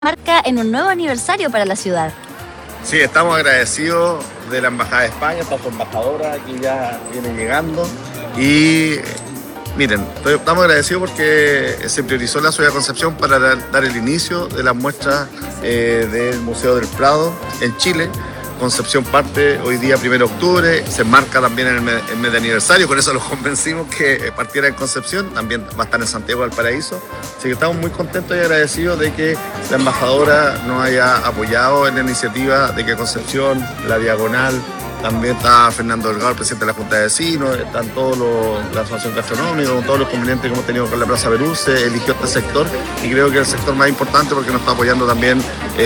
marca en un nuevo aniversario para la ciudad. Sí, estamos agradecidos de la Embajada de España, está su embajadora, aquí ya viene llegando. Y miren, estamos agradecidos porque se priorizó la ciudad de Concepción para dar el inicio de las muestras del Museo del Prado en Chile. Concepción parte hoy día 1 de octubre, se marca también el mes de aniversario, con eso los convencimos que partiera en Concepción, también va a estar en Santiago del Paraíso, así que estamos muy contentos y agradecidos de que la embajadora nos haya apoyado en la iniciativa de que Concepción, la Diagonal, también está Fernando Delgado, el presidente de la Junta de Vecinos, están todos la Asociación Gastronómica, con todos los convenientes que hemos tenido con la Plaza Perú, se eligió este sector y creo que es el sector más importante porque nos está apoyando también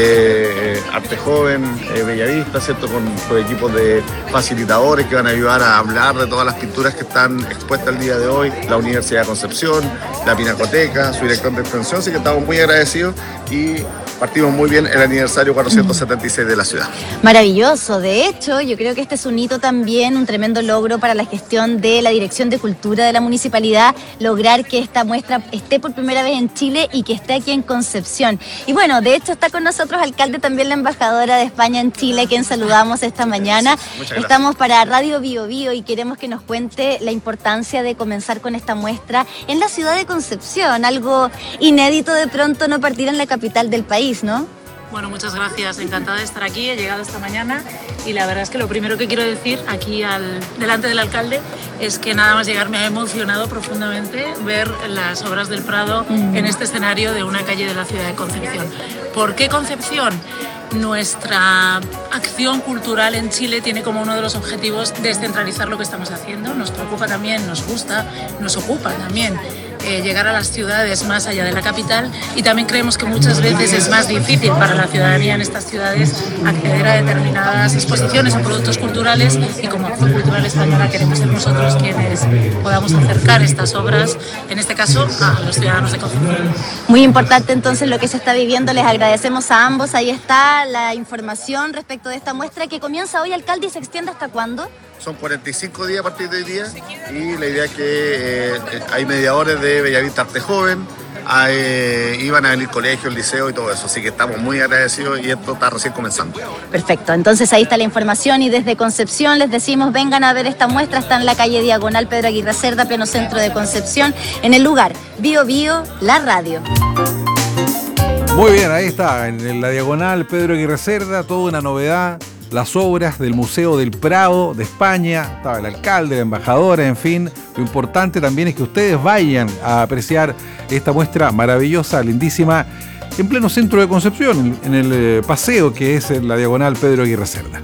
Arte Joven, Bellavista, ¿cierto? Con los equipos de facilitadores que van a ayudar a hablar de todas las pinturas que están expuestas el día de hoy, la Universidad de Concepción, la Pinacoteca, su director de extensión, así que estamos muy agradecidos y partimos muy bien el aniversario 476 de la ciudad. Maravilloso, de hecho yo creo que este es un hito también, un tremendo logro para la gestión de la Dirección de Cultura de la Municipalidad, lograr que esta muestra esté por primera vez en Chile y que esté aquí en Concepción. Y bueno, de hecho está con nosotros alcalde también la embajadora de España en Chile, a quien saludamos esta mañana. Estamos para Radio Bio Bio y queremos que nos cuente la importancia de comenzar con esta muestra en la ciudad de Concepción, algo inédito de pronto no partir en la capital del país, ¿no? Bueno, muchas gracias, encantada de estar aquí, he llegado esta mañana y la verdad es que lo primero que quiero decir aquí delante del alcalde es que nada más llegar me ha emocionado profundamente ver las obras del Prado en este escenario de una calle de la ciudad de Concepción. ¿Por qué Concepción? Nuestra acción cultural en Chile tiene como uno de los objetivos descentralizar lo que estamos haciendo. Nos preocupa también, nos gusta, nos ocupa también llegar a las ciudades más allá de la capital y también creemos que muchas veces es más difícil para la ciudadanía en estas ciudades acceder a determinadas exposiciones o productos culturales y como Acción Cultural Española queremos ser nosotros quienes podamos acercar estas obras, en este caso a los ciudadanos de Concepción. Muy importante entonces lo que se está viviendo, les agradecemos a ambos, ahí está la información respecto de esta muestra que comienza hoy, alcalde, y se extiende ¿hasta cuándo? Son 45 días a partir de hoy día y la idea es que hay mediadores de Bellavista Arte Joven, iban a venir colegios, liceos y todo eso, así que estamos muy agradecidos y esto está recién comenzando. Perfecto, entonces ahí está la información y desde Concepción les decimos vengan a ver esta muestra, está en la calle Diagonal Pedro Aguirre Cerda, pleno centro de Concepción, en el lugar Bio Bio, la radio. Muy bien, ahí está, en la Diagonal Pedro Aguirre Cerda, toda una novedad. Las obras del Museo del Prado de España, estaba el alcalde, la embajadora, en fin. Lo importante también es que ustedes vayan a apreciar esta muestra maravillosa, lindísima, en pleno centro de Concepción, en el paseo que es en la Diagonal Pedro Aguirre Cerda.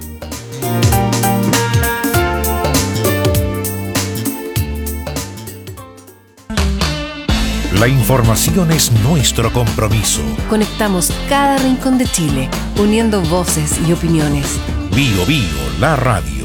La información es nuestro compromiso. Conectamos cada rincón de Chile, uniendo voces y opiniones. Bio Bio, la radio.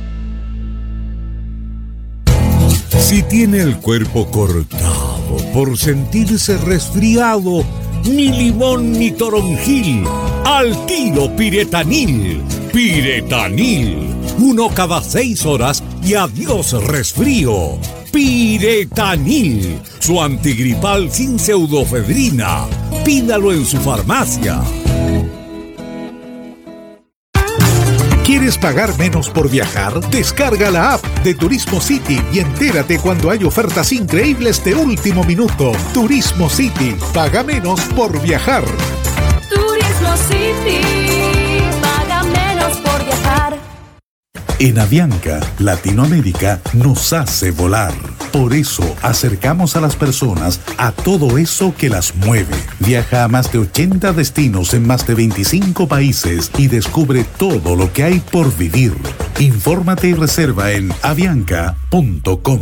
Si tiene el cuerpo cortado por sentirse resfriado, ni limón ni toronjil, al tiro Piretanil. Piretanil, 1 cada 6 horas y adiós resfrío. Piretanil, su antigripal sin pseudofedrina. Pídalo en su farmacia. ¿Quieres pagar menos por viajar? Descarga la app de Turismo City y entérate cuando hay ofertas increíbles de último minuto. Turismo City, paga menos por viajar. Turismo City, paga menos por viajar. En Avianca, Latinoamérica nos hace volar. Por eso acercamos a las personas a todo eso que las mueve. Viaja a más de 80 destinos en más de 25 países y descubre todo lo que hay por vivir. Infórmate y reserva en avianca.com.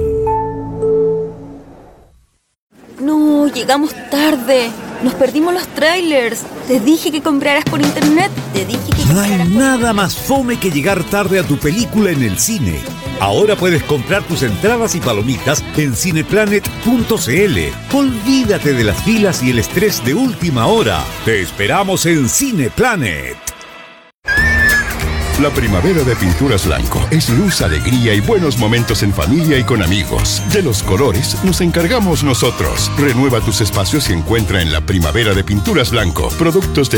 No, llegamos tarde. Nos perdimos los trailers. Te dije que compraras por internet. No hay nada más fome que llegar tarde a tu película en el cine. Ahora puedes comprar tus entradas y palomitas en cineplanet.cl. Olvídate de las filas y el estrés de última hora. Te esperamos en Cineplanet. La primavera de Pinturas Blanco es luz, alegría y buenos momentos en familia y con amigos. De los colores nos encargamos nosotros. Renueva tus espacios y encuentra en la primavera de Pinturas Blanco productos de